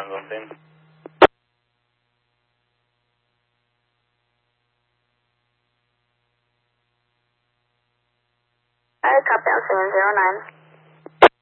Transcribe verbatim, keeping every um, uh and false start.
Tango Fin. I copy out seven zero nine.